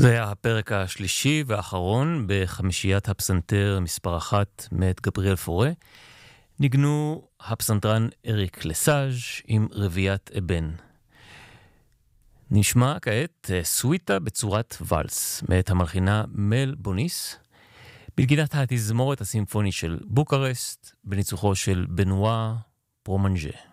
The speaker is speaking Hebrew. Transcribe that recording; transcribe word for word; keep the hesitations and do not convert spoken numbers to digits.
זה היה הפרק השלישי והאחרון בחמישיית הפסנתר מספר אחת מאת גבריאל פורה. ניגנו הפסנתרן אריק לסאז' עם רביעיית אבן. נשמע כעת סוויטה בצורת ולס מאת המלחינה מל בוניס, בנגינת התזמורת הסימפונית של בוקרשט, בניצוחו של בנואה פרומנג'ה.